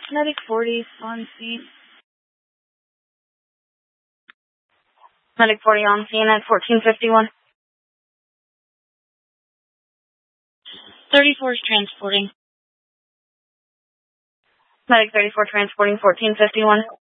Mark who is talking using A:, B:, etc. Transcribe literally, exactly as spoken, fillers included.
A: Medic forty on scene. Medic forty on scene at fourteen fifty-one. thirty-four is transporting. Medic thirty-four transporting fourteen fifty-one.